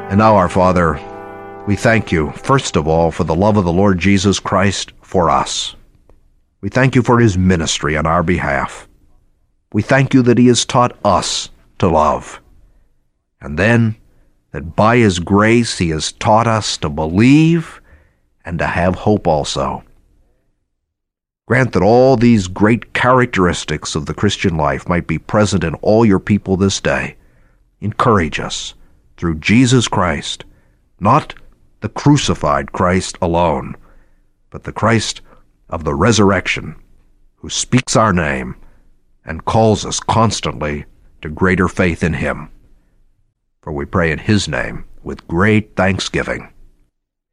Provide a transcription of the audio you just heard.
And now, our Father, we thank you, first of all, for the love of the Lord Jesus Christ for us. We thank you for his ministry on our behalf. We thank you that he has taught us to love. And then, that by his grace he has taught us to believe and to have hope also. Grant that all these great characteristics of the Christian life might be present in all your people this day. Encourage us through Jesus Christ, not the crucified Christ alone, but the Christ of the resurrection, who speaks our name and calls us constantly to greater faith in him. For we pray in his name with great thanksgiving.